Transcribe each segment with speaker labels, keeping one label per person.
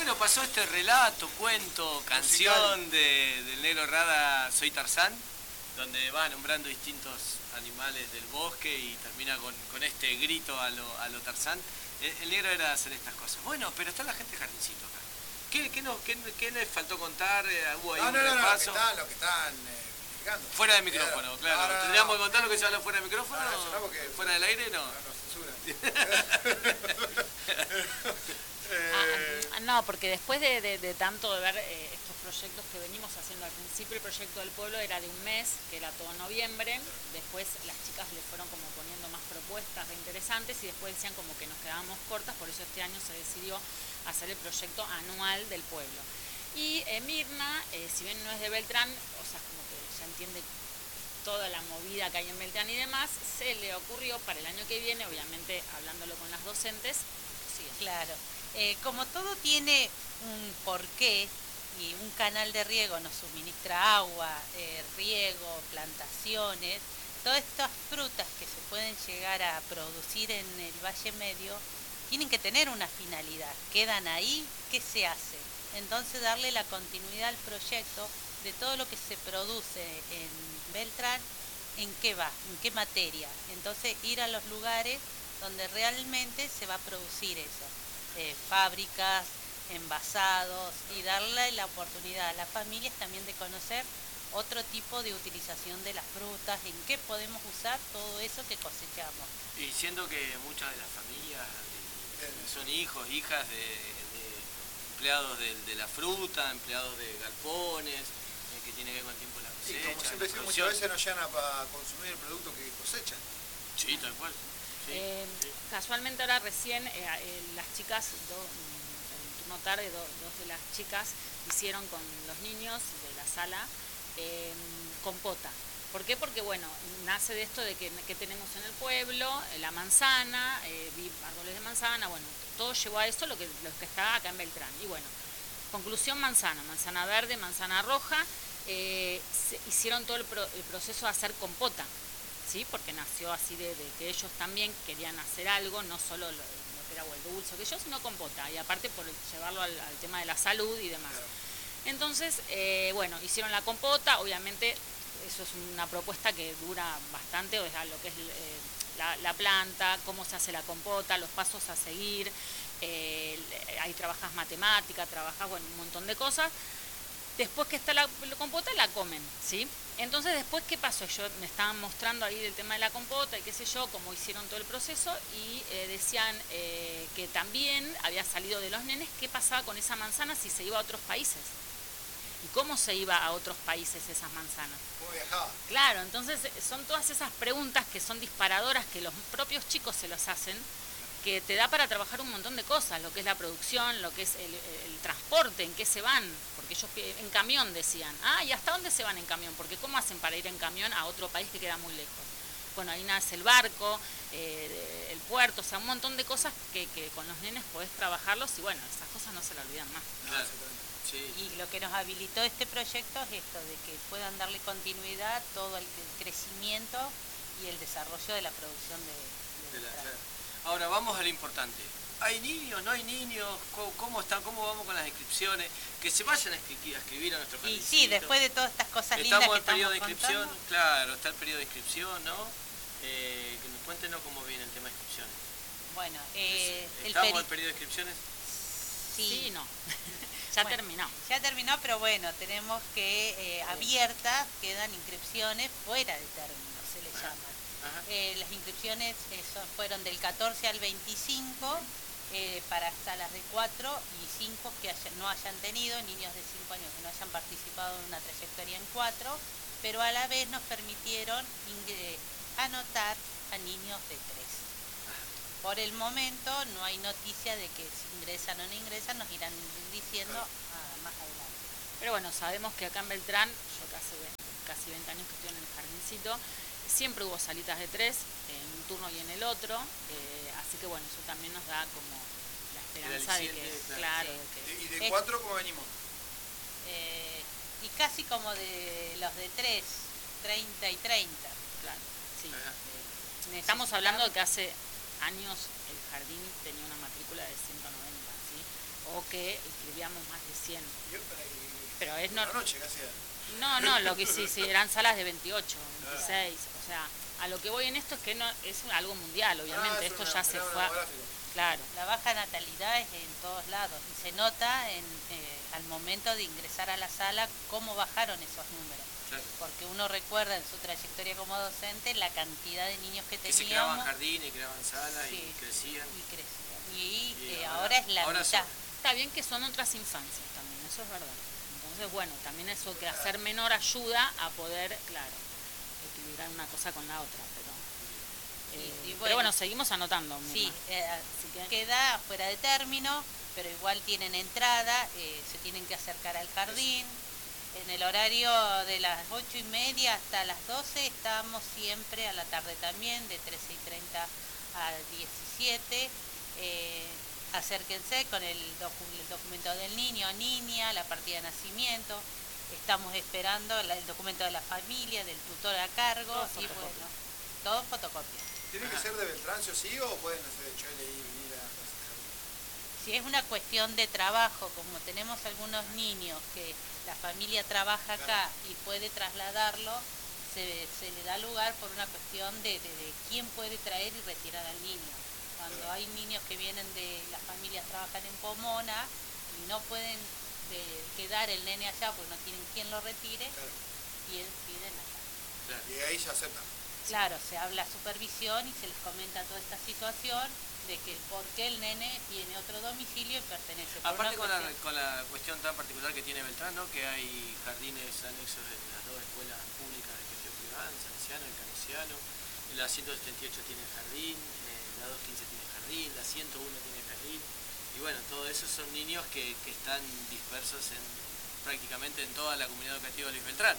Speaker 1: Bueno, pasó este relato, cuento, canción del Negro Rada, Soy Tarzán, donde va nombrando distintos animales del bosque y termina con este grito a lo Tarzán. El negro era hacer estas cosas. Bueno, pero está la gente de Jardincito acá. ¿Qué les faltó contar? ¿Hubo ahí un repaso?
Speaker 2: Lo que están explicando.
Speaker 1: Fuera de micrófono, claro.
Speaker 2: No.
Speaker 1: ¿Tendríamos que contar lo que se habla fuera de micrófono?
Speaker 2: No, porque
Speaker 1: ¿Fuera del aire? No.
Speaker 3: No, porque después de tanto de ver estos proyectos que venimos haciendo al principio, el proyecto del pueblo era de un mes, que era todo noviembre. Después las chicas le fueron como poniendo más propuestas interesantes y después decían como que nos quedábamos cortas, por eso este año se decidió hacer el proyecto anual del pueblo. Y Mirna, si bien no es de Beltrán, o sea, como que ya entiende toda la movida que hay en Beltrán y demás, se le ocurrió para el año que viene, obviamente hablándolo con las docentes. Sí,
Speaker 4: claro. Como todo tiene un porqué y un canal de riego nos suministra agua, riego, plantaciones, todas estas frutas que se pueden llegar a producir en el Valle Medio tienen que tener una finalidad. Quedan ahí, ¿qué se hace? Entonces darle la continuidad al proyecto de todo lo que se produce en Beltrán, ¿en qué va? ¿En qué materia? Entonces ir a los lugares donde realmente se va a producir eso. Fábricas, envasados, y darle la oportunidad a las familias también de conocer otro tipo de utilización de las frutas, en qué podemos usar todo eso que cosechamos.
Speaker 1: Y siendo que muchas de las familias son hijos, hijas de empleados de la fruta, empleados de galpones, que tiene que ver con el tiempo de la cosecha.
Speaker 2: Y como siempre decimos, muchas veces no llegan a consumir el producto que cosechan.
Speaker 1: Sí, tal cual. Sí.
Speaker 3: Casualmente ahora recién las chicas, en turno tarde, dos de las chicas hicieron con los niños de la sala compota. ¿Por qué? Porque bueno, nace de esto de que tenemos en el pueblo, la manzana, árboles de manzana, bueno, todo llevó a eso lo que está acá en Beltrán. Y bueno, conclusión manzana verde, manzana roja, hicieron todo el proceso de hacer compota. ¿Sí? Porque nació así de que ellos también querían hacer algo, no solo lo que era o el dulce que yo, sino compota, y aparte por llevarlo al tema de la salud y demás. Entonces, bueno, hicieron la compota, obviamente eso es una propuesta que dura bastante, o sea, lo que es la planta, cómo se hace la compota, los pasos a seguir, ahí trabajas matemática, trabajas, bueno, un montón de cosas. Después que está la compota, la comen, ¿sí? Entonces, después, ¿qué pasó? Me estaban mostrando ahí el tema de la compota y qué sé yo, cómo hicieron todo el proceso, y decían que también había salido de los nenes qué pasaba con esa manzana si se iba a otros países. ¿Y cómo se iba a otros países esas manzanas?
Speaker 2: ¿Cómo viajaba?
Speaker 3: Claro, entonces son todas esas preguntas que son disparadoras, que los propios chicos se los hacen, que te da para trabajar un montón de cosas, lo que es la producción, lo que es el transporte, en qué se van, porque ellos en camión decían, ¿y hasta dónde se van en camión? Porque ¿cómo hacen para ir en camión a otro país que queda muy lejos? Bueno, ahí nace el barco, el puerto, o sea, un montón de cosas que con los nenes podés trabajarlos y bueno, esas cosas no se la olvidan más.
Speaker 1: Claro. Sí.
Speaker 4: Y lo que nos habilitó este proyecto es esto, de que puedan darle continuidad a todo el crecimiento y el desarrollo de la producción de la
Speaker 1: Ahora vamos a lo importante. ¿Hay niños? ¿No hay niños? ¿Cómo están? ¿Cómo vamos con las inscripciones? Que se vayan a escribir a nuestro
Speaker 4: jardincito. Y sí, después de todas estas cosas
Speaker 1: lindas
Speaker 4: que
Speaker 1: el periodo de inscripción,
Speaker 4: contando.
Speaker 1: claro, está el periodo de inscripción, ¿no? Que nos cuéntenos cómo viene el tema de inscripciones.
Speaker 4: Bueno,
Speaker 1: ¿estamos en el periodo de inscripciones?
Speaker 3: Sí, no. Ya terminó.
Speaker 4: Ya terminó, pero bueno, tenemos que abiertas quedan inscripciones fuera de término, se le llama. Las inscripciones fueron del 14 al 25 para salas de 4 y 5 que no hayan tenido, niños de 5 años que no hayan participado en una trayectoria en 4, pero a la vez nos permitieron anotar a niños de 3. Por el momento no hay noticia de que si ingresan o no ingresan, nos irán diciendo más adelante.
Speaker 3: Pero bueno, sabemos que acá en Beltrán, yo casi 20 años que estoy en el jardincito, siempre hubo salitas de 3, en un turno y en el otro, así que bueno, eso también nos da como la esperanza de que, claro.
Speaker 2: ¿Y de 4 cómo venimos?
Speaker 4: Y casi como de los de 3, 30 y 30.
Speaker 3: Claro, sí. Estamos hablando de que hace años el jardín tenía una matrícula de 190, ¿sí? O que inscribíamos más de 100.
Speaker 2: Yo,
Speaker 3: Pero es
Speaker 2: una
Speaker 3: no,
Speaker 2: noche casi.
Speaker 3: lo que sí, eran salas de 28, 26, o sea, a lo que voy en esto es que no es algo mundial, obviamente, esto ya se fue, claro.
Speaker 4: La baja natalidad es en todos lados y se nota al momento de ingresar a la sala cómo bajaron esos números.
Speaker 1: Claro.
Speaker 4: Porque uno recuerda en su trayectoria como docente la cantidad de niños que
Speaker 1: Que
Speaker 4: teníamos.
Speaker 1: se creaban jardines y creaban salas
Speaker 4: Sí,
Speaker 1: y crecían.
Speaker 4: Y ahora es la
Speaker 1: ahora
Speaker 4: mitad.
Speaker 3: Está bien que son otras infancias también, eso es verdad. Entonces, bueno, también eso que hacer menor ayuda a poder, claro, equilibrar una cosa con la otra, pero bueno, seguimos anotando.
Speaker 4: Sí,
Speaker 3: Así que,
Speaker 4: queda fuera de término, pero igual tienen entrada, se tienen que acercar al jardín. En el horario de las 8:30 hasta las 12 estamos siempre a la tarde también, de 13:30 a 17. Acérquense con el documento del niño o niña, la partida de nacimiento. Estamos esperando el documento de la familia, del tutor a cargo y bueno, todo fotocopia.
Speaker 2: ¿Tiene que ser de Beltrán, sí o pueden hacer de Chole y venir a casa?
Speaker 4: Si es una cuestión de trabajo, como tenemos algunos niños que la familia trabaja acá y puede trasladarlo, se le da lugar por una cuestión de quién puede traer y retirar al niño. Cuando hay niños que vienen de las familias trabajan en Pomona y no pueden quedar el nene allá porque no tienen quien lo retire, piden acá.
Speaker 2: Claro. Y ahí se aceptan.
Speaker 4: Claro, se habla supervisión y se les comenta toda esta situación de que por qué el nene tiene otro domicilio y pertenece.
Speaker 1: Aparte con la cuestión tan particular que tiene Beltrán, ¿no? Que hay jardines anexos en las dos escuelas públicas de gestión privada, en Salesiano y Canisiano. La 178 tiene jardín, la 215 tiene jardín, la 101 tiene jardín. Y bueno, todo eso son niños que están dispersos prácticamente en toda la comunidad educativa de Luis Beltrán.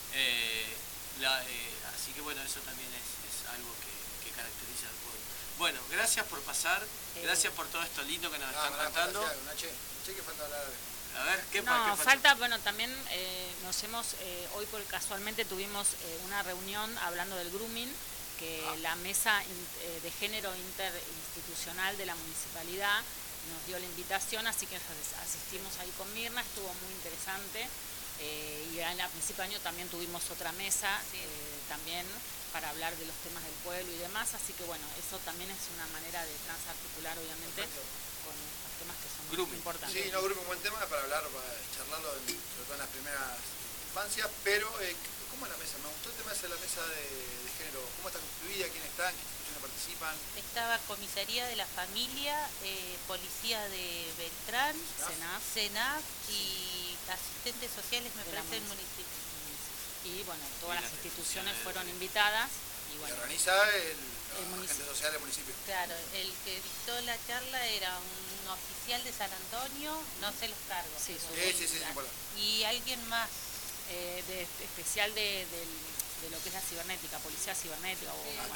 Speaker 1: Así que bueno, eso también es algo que caracteriza al pueblo. Bueno, gracias por pasar, gracias por todo esto lindo que nos están contando.
Speaker 2: Che, que falta hablar.
Speaker 1: A ver, ¿qué
Speaker 3: falta? Bueno, también hoy casualmente tuvimos una reunión hablando del grooming, que la mesa de género interinstitucional de la municipalidad nos dio la invitación, así que asistimos ahí con Mirna, estuvo muy interesante. Y al principio de año también tuvimos otra mesa, también para hablar de los temas del pueblo y demás, así que bueno, eso también es una manera de transarticular obviamente con estos temas que son muy importantes.
Speaker 2: Sí, no, grooming, un buen tema para hablar, para charlarlo sobre todo en las primeras infancias, pero ¿cómo es la mesa? Me gustó el tema de la mesa de género, ¿cómo está construida? ¿Quiénes están? ¿Qué instituciones participan?
Speaker 4: Estaba Comisaría de la Familia, Policía de Beltrán, Senaf y asistentes sociales, me parece, el municipio.
Speaker 3: Y bueno, todas las instituciones fueron invitadas. Y bueno,
Speaker 2: organiza el agente social del municipio.
Speaker 4: Claro, el que dictó la charla era un oficial de San Antonio, no sé los cargos.
Speaker 2: Sí,
Speaker 4: y alguien más.
Speaker 3: Especial de lo que es la cibernética, policía cibernética.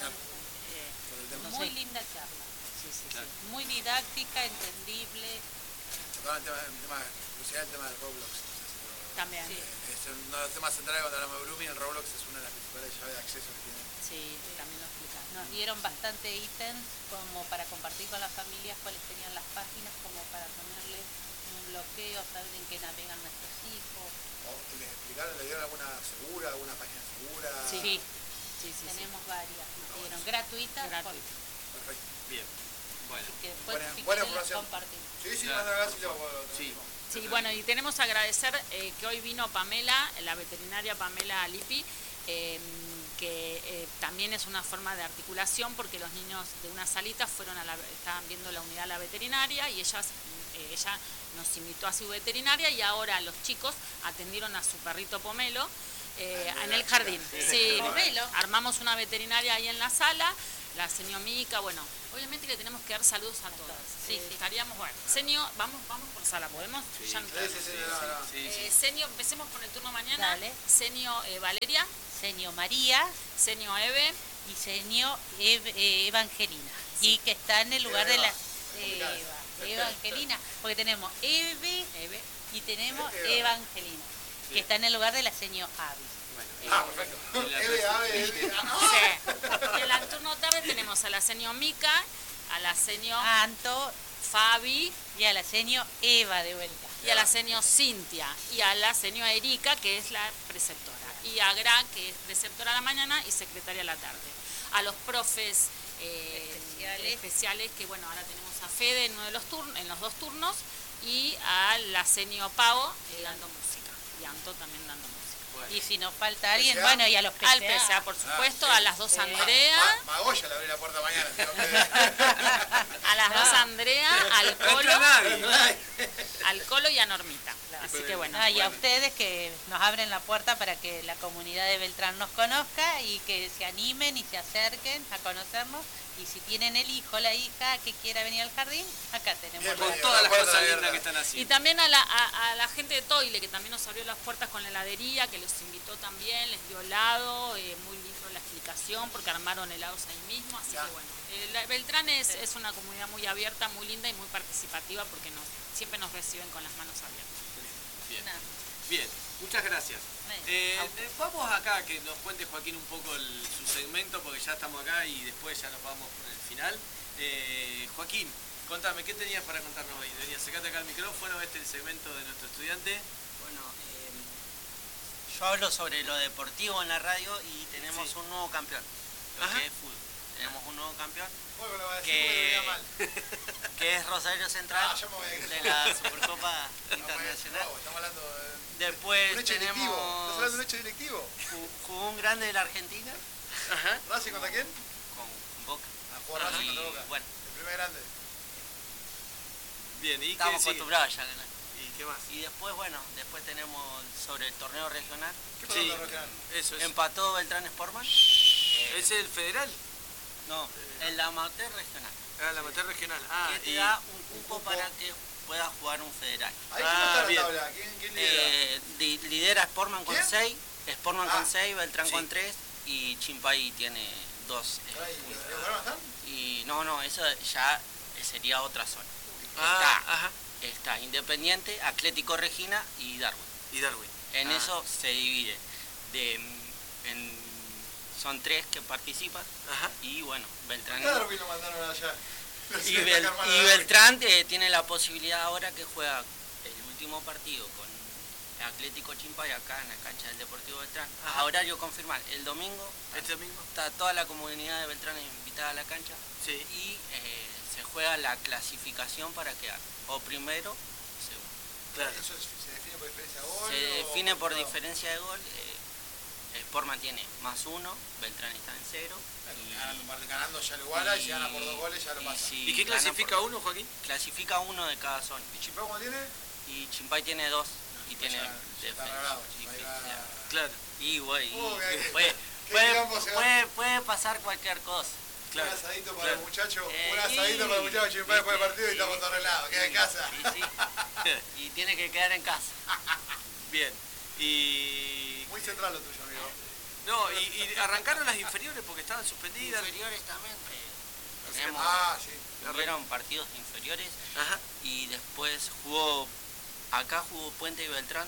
Speaker 4: Muy linda charla.
Speaker 3: Sí.
Speaker 4: Muy didáctica, entendible.
Speaker 2: Tocaban el tema del Roblox.
Speaker 3: También.
Speaker 2: Es uno de los temas centrales cuando hablamos de grooming, el Roblox es una de las principales llaves de acceso que tiene.
Speaker 3: Sí, también lo explicaron.
Speaker 4: Nos dieron bastante ítems como para compartir con las familias cuáles tenían las páginas, como para ponerle un bloqueo, saber en qué navegan nuestros hijos.
Speaker 2: ¿Les explicaron, le dieron alguna segura, alguna página segura?
Speaker 4: Sí. Tenemos varias, nos dieron gratuitas.
Speaker 2: Perfecto.
Speaker 1: Bien. Bueno.
Speaker 4: Así que después,
Speaker 2: buena información.
Speaker 4: Compartimos.
Speaker 2: Sí,
Speaker 1: claro.
Speaker 3: Sí, bueno, y tenemos que agradecer que hoy vino Pamela, la veterinaria Pamela Lippi, que también es una forma de articulación porque los niños de una salita estaban viendo la unidad de la veterinaria y ella nos invitó a su veterinaria y ahora los chicos atendieron a su perrito Pomelo en el jardín. Sí, armamos una veterinaria ahí en la sala, la señora Mica, bueno, obviamente le tenemos que dar saludos a todas. Estaríamos, bueno, Senio, vamos por sala, ¿podemos?
Speaker 2: Sí.
Speaker 3: Ya no
Speaker 2: Sí.
Speaker 3: Senio, empecemos con el turno mañana.
Speaker 4: Dale.
Speaker 3: Senio Valeria.
Speaker 4: Senio María.
Speaker 3: Senio Eve.
Speaker 4: Y Senio Evangelina. Y que está en el lugar de la Evangelina, porque tenemos Eve y tenemos Evangelina, que está en el lugar de la Senio Avi.
Speaker 2: Perfecto.
Speaker 3: En el turno tarde tenemos a la señora Mica, a la señora
Speaker 4: Anto,
Speaker 3: Fabi
Speaker 4: Y a la seño Eva de vuelta.
Speaker 3: y a la seño Cintia y a la seño Erika, que es la preceptora, y a Gra, que es preceptora a la mañana y secretaria a la tarde. A los profes especiales, que bueno, ahora tenemos a Fede en uno de los en los 2 turnos, y a la seño Pavo dando música, y Anto también dando música.
Speaker 4: Y si nos falta alguien,
Speaker 2: PCA.
Speaker 4: bueno, y a los PCA.
Speaker 3: Al PSA, por supuesto,
Speaker 2: sí.
Speaker 3: a las 2 Andrea,
Speaker 2: Magoya le abrí la puerta mañana.
Speaker 3: a las 2 Andrea, al
Speaker 1: No entra
Speaker 3: Colo,
Speaker 1: nadie.
Speaker 3: al Colo y a Normita. Así que bueno.
Speaker 4: Y a ustedes que nos abren la puerta para que la comunidad de Beltrán nos conozca y que se animen y se acerquen a conocernos. Y si tienen el hijo o la hija que quiera venir al jardín, acá tenemos.
Speaker 2: Bien,
Speaker 1: Con
Speaker 2: bien.
Speaker 1: todas las
Speaker 2: La puerta
Speaker 1: cosas
Speaker 2: abierta.
Speaker 1: lindas que están
Speaker 3: Y
Speaker 1: haciendo.
Speaker 3: también a la gente de Toile, que también nos abrió las puertas con la heladería, que los invitó también, les dio helado, muy lindo la explicación, porque armaron helados ahí mismo, así
Speaker 2: Ya.
Speaker 3: que bueno. Beltrán es una comunidad muy abierta, muy linda y muy participativa, porque siempre nos reciben con las manos abiertas.
Speaker 1: Bien.
Speaker 4: Nada.
Speaker 1: Bien, muchas gracias.
Speaker 4: Bueno,
Speaker 1: Vamos acá que nos cuente Joaquín un poco su segmento, porque ya estamos acá y después ya nos vamos por el final. Joaquín, contame, ¿qué tenías para contarnos hoy? Vení, acércate acá al micrófono, este es el segmento de nuestro estudiante.
Speaker 5: Bueno, yo hablo sobre lo deportivo en la radio y tenemos
Speaker 1: Sí.
Speaker 5: un nuevo campeón, lo
Speaker 1: Ajá.
Speaker 5: que es fútbol. Tenemos un nuevo campeón
Speaker 2: Bueno, lo va a decir
Speaker 5: Que-
Speaker 2: porque me veía mal.
Speaker 5: que es Rosario Central
Speaker 2: Ah, yo me voy a ir.
Speaker 5: de la Supercopa
Speaker 2: No,
Speaker 5: Internacional.
Speaker 2: estamos hablando de
Speaker 5: Después
Speaker 2: un hecho directivo. ¿Estás hablando de un
Speaker 5: tenemos
Speaker 2: hecho directivo?
Speaker 5: jugó un grande de la Argentina
Speaker 1: Ajá.
Speaker 2: ¿Racing contra quién?
Speaker 5: con Boca.
Speaker 2: A jugar Racing
Speaker 5: Y
Speaker 2: contra Boca.
Speaker 5: bueno,
Speaker 2: El primer grande.
Speaker 1: Bien, ¿y qué
Speaker 5: estamos
Speaker 1: sigue?
Speaker 5: acostumbrados ya a ganar.
Speaker 1: ¿Y qué más?
Speaker 5: Y después, bueno, después tenemos sobre el torneo regional.
Speaker 2: ¿Qué pasó
Speaker 1: Sí,
Speaker 2: con el regional?
Speaker 1: eso es.
Speaker 5: Empató Beltrán Sportman.
Speaker 1: ¿Es el federal?
Speaker 5: No, el amateur regional.
Speaker 1: Ah, la amateur regional. Ah,
Speaker 5: que te
Speaker 1: y...
Speaker 5: da un cupo para que puedas jugar un federal.
Speaker 2: Ahí cómo está la
Speaker 1: bien.
Speaker 2: tabla. ¿Quién lidera?
Speaker 5: Lidera Sportman con
Speaker 2: ¿Quién?
Speaker 5: 6, Sportman
Speaker 2: Ah,
Speaker 5: con 6, Beltrán
Speaker 1: sí.
Speaker 5: con 3 y Chimpay tiene 2
Speaker 2: Ahí,
Speaker 5: puntos.
Speaker 2: ¿los Buenos están?
Speaker 5: Y no, eso ya sería otra zona.
Speaker 1: Ah, ajá.
Speaker 5: Está Independiente, Atlético Regina y Darwin.
Speaker 1: Y Darwin.
Speaker 5: En
Speaker 1: Ah.
Speaker 5: eso se divide. Son 3 que participan
Speaker 1: Ajá.
Speaker 5: y bueno, Beltrán.
Speaker 2: Darwin lo mandaron allá. No sé,
Speaker 5: Y,
Speaker 2: está Carmona
Speaker 5: y
Speaker 2: Darwin.
Speaker 5: Beltrán tiene la posibilidad ahora que juega el último partido con Atlético Chimpay acá en la cancha del Deportivo Beltrán.
Speaker 1: Ajá.
Speaker 5: A horario confirmar, el domingo
Speaker 1: ¿Este domingo?
Speaker 5: está toda la comunidad de Beltrán invitada a la cancha
Speaker 1: Sí.
Speaker 5: y se juega la clasificación para quedar o primero o segundo.
Speaker 1: Claro.
Speaker 2: ¿Eso se define por diferencia de gol?
Speaker 5: Se
Speaker 2: o
Speaker 5: define por
Speaker 2: no?
Speaker 5: diferencia de gol. Sportman tiene +1, Beltrán está en 0.
Speaker 2: Ganando ya lo iguala y si gana por 2 goles ya lo pasa.
Speaker 5: si
Speaker 1: ¿Y qué
Speaker 5: gana
Speaker 1: clasifica
Speaker 5: por-
Speaker 1: uno, Joaquín?
Speaker 5: Clasifica uno de cada zona.
Speaker 2: ¿Y Chimpao cómo tiene?
Speaker 5: Y Chimpay tiene 2 y tiene
Speaker 2: Ya está
Speaker 5: defensa.
Speaker 2: regalado.
Speaker 5: Difícil.
Speaker 1: Claro.
Speaker 5: Y güey,
Speaker 2: qué
Speaker 5: puede,
Speaker 2: quilombo se va.
Speaker 5: puede pasar cualquier cosa.
Speaker 1: Claro.
Speaker 2: Un asadito para
Speaker 1: Claro.
Speaker 2: el muchacho,
Speaker 5: Eh,
Speaker 2: un asadito para el muchacho Chimpao después del partido y
Speaker 5: sí,
Speaker 2: estamos todos arreglados. Queda en
Speaker 5: sí,
Speaker 2: casa.
Speaker 5: Sí, sí. Y tiene que quedar en casa.
Speaker 1: Bien. Y...
Speaker 2: Muy central lo tuyo, amigo.
Speaker 1: No, y arrancaron las inferiores porque estaban suspendidas.
Speaker 5: Inferiores también. Tenemos,
Speaker 2: Ah, sí.
Speaker 5: hubieron partidos inferiores
Speaker 1: Ajá.
Speaker 5: y después acá jugó Puente y Beltrán.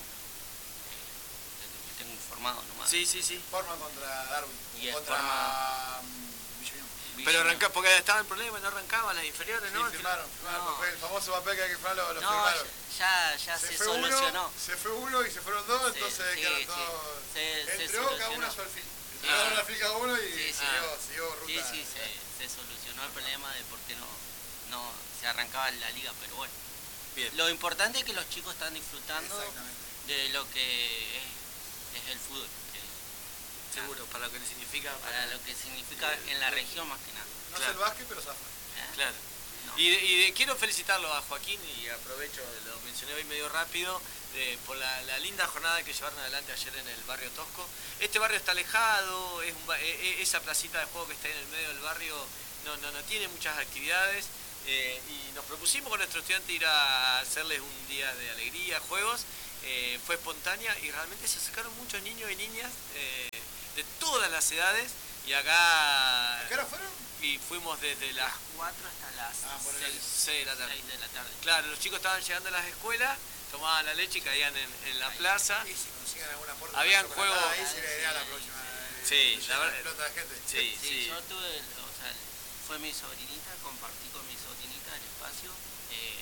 Speaker 5: Tengo informado nomás.
Speaker 1: Sí, sí, sí.
Speaker 2: Forman contra Darwin.
Speaker 5: Y
Speaker 2: contra Villamión.
Speaker 1: Pero arranca, porque estaba el problema, no arrancaban las inferiores,
Speaker 2: Sí,
Speaker 1: ¿no?
Speaker 2: firmaron.
Speaker 5: No.
Speaker 2: Porque fue el famoso papel que hay que firmar, lo
Speaker 5: No,
Speaker 2: firmaron.
Speaker 5: ya se
Speaker 2: fue
Speaker 5: solucionó.
Speaker 2: uno, se fue uno y se fueron dos,
Speaker 5: Sí,
Speaker 2: entonces
Speaker 5: sí,
Speaker 2: quedaron
Speaker 5: sí.
Speaker 2: todos.
Speaker 5: Se
Speaker 2: Entró cada
Speaker 5: solucionó.
Speaker 2: uno a su alfil.
Speaker 5: Sí.
Speaker 2: Entraron al alfil cada uno y
Speaker 5: Sí, sí.
Speaker 2: siguió ruta.
Speaker 5: Sí, sí, se solucionó el problema de por qué no se arrancaba la liga, pero bueno.
Speaker 1: Bien.
Speaker 5: Lo importante es que los chicos están disfrutando
Speaker 2: Exactamente.
Speaker 5: de lo que es el fútbol, que
Speaker 1: Seguro, para lo que significa.
Speaker 5: para lo que significa en la región más que nada.
Speaker 2: No
Speaker 1: Claro.
Speaker 2: sé el básquet, pero zafa.
Speaker 5: ¿eh?
Speaker 1: Claro.
Speaker 5: No.
Speaker 1: Y quiero felicitarlo a Joaquín y aprovecho, lo mencioné hoy medio rápido, por la linda jornada que llevaron adelante ayer en el barrio Tosco. Este barrio está alejado, esa placita de juego que está en el medio del barrio no tiene muchas actividades y nos propusimos con nuestro estudiante ir a hacerles un día de alegría, juegos. Fue espontánea y realmente se acercaron muchos niños y niñas de todas las edades y acá...
Speaker 2: ¿A qué hora fueron?
Speaker 5: Y fuimos desde las 4 hasta las
Speaker 2: por el
Speaker 5: 6 de la tarde.
Speaker 1: Claro, los chicos estaban llegando a las escuelas, tomaban la leche y caían en la plaza.
Speaker 2: Y si consigan alguna puerta
Speaker 1: Habían
Speaker 2: chocolatada
Speaker 1: juegos-
Speaker 2: ahí, se le daría la próxima.
Speaker 1: Sí, la verdad-
Speaker 2: Explota la gente.
Speaker 1: Sí,
Speaker 5: Sí,
Speaker 1: sí.
Speaker 5: yo tuve, o sea, fue mi sobrinita, compartí con mi sobrinita el espacio.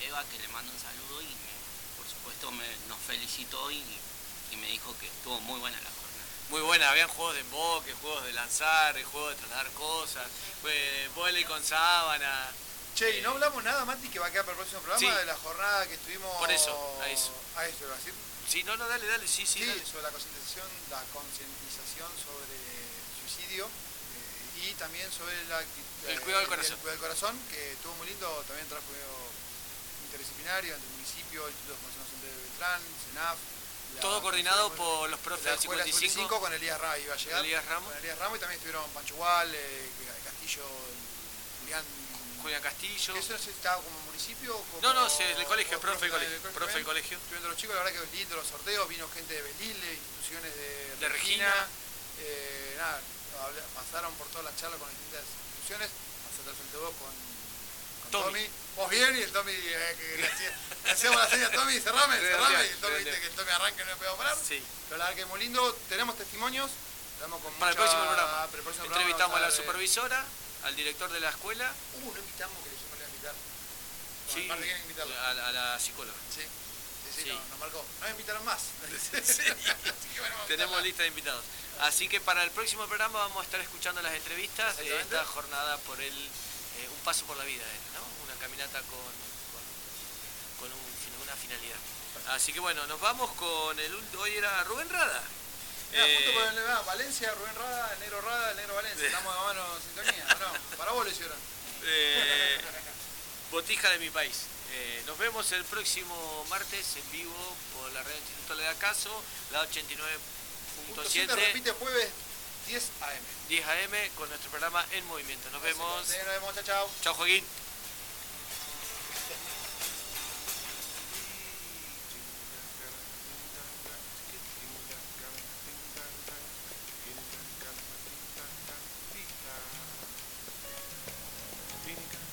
Speaker 5: Eva, que le mando un saludo y por supuesto nos felicitó y me dijo que estuvo muy buena la jornada.
Speaker 1: Muy buena, habían juegos de emboque, juegos de lanzar, juegos de trasladar cosas, vóley con sábana.
Speaker 2: Che, y no hablamos nada, Mati, que va a quedar para el próximo programa,
Speaker 1: Sí.
Speaker 2: de la jornada que estuvimos...
Speaker 1: Por eso, a eso.
Speaker 2: A eso, ¿iba a decir?
Speaker 1: Sí, no, dale, sí, dale.
Speaker 2: Sobre la concientización sobre el suicidio y también sobre
Speaker 1: el cuidado del corazón.
Speaker 2: El cuidado del corazón, que estuvo muy lindo, también trabajo interdisciplinario entre el municipio, el Instituto de Formación Docente de Beltrán, CENAF.
Speaker 1: Todo coordinado por los profes del 55
Speaker 2: con Elías Ramos, iba a llegar.
Speaker 1: Elías Ramos.
Speaker 2: Con Elías Ramos, y también estuvieron Pancho Gual, Castillo,
Speaker 1: Julián Castillo.
Speaker 2: ¿Eso estaba como municipio? Como,
Speaker 1: no, el colegio, profe del colegio.
Speaker 2: Estuvieron los chicos, la verdad que lindo los sorteos, vino gente de Belile, instituciones de
Speaker 1: Regina.
Speaker 2: Nada, pasaron por todas las charlas con distintas instituciones, pasaste al frente vos con Tommy. Vos bien, y el Tommy, que le hacíamos la seña a Tommy, cerrame, y el Tommy, viste que el Tommy arranca y no me pegó a parar.
Speaker 1: Sí.
Speaker 2: Pero la verdad que es muy lindo, tenemos testimonios, estamos con
Speaker 1: para el próximo programa. Entrevistamos a la
Speaker 2: de...
Speaker 1: supervisora, al director de la escuela.
Speaker 2: No invitamos, que le dijimos a invitar.
Speaker 1: Sí,
Speaker 2: aparte quieren invitarlo.
Speaker 1: A la psicóloga.
Speaker 2: Sí. Nos marcó. No me invitaron más.
Speaker 1: Sí. Tenemos lista de invitados. Así que para el próximo programa vamos a estar escuchando las entrevistas de esta jornada por un paso por la vida, ¿no? Una caminata con una finalidad. Así que bueno, nos vamos con hoy era Rubén Rada.
Speaker 2: Junto con Valencia, Rubén Rada, el negro Valencia. Estamos de mano en sintonía, ¿no? Para vos lo hicieron.
Speaker 1: Botija de mi país. Nos vemos el próximo martes en vivo por la red Instituto Le Da Caso, la 89.7.
Speaker 2: Repite jueves 10 AM.
Speaker 1: 10 AM con nuestro programa En Movimiento. Nos vemos.
Speaker 2: Nos vemos, chao.
Speaker 1: Chao, Joaquín.